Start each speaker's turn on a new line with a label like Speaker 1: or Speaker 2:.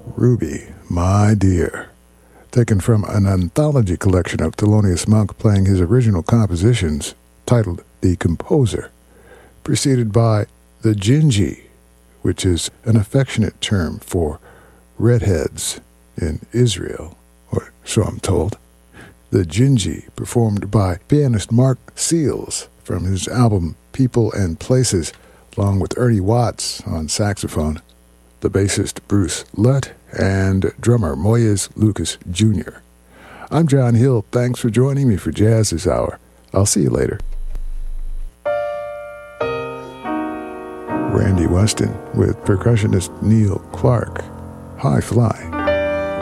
Speaker 1: Ruby, My Dear, taken from an anthology collection of Thelonious Monk playing his original compositions titled The Composer, preceded by The Gingy, which is an affectionate term for redheads in Israel, or so I'm told. The Gingy, performed by pianist Mark Seals from his album People and Places, along with Ernie Watts on saxophone, the bassist Bruce Lutt, and drummer Moyes Lucas Jr. I'm John Hill. Thanks for joining me for Jazz this hour. I'll see you later. Randy Weston with percussionist Neil Clark. High Fly.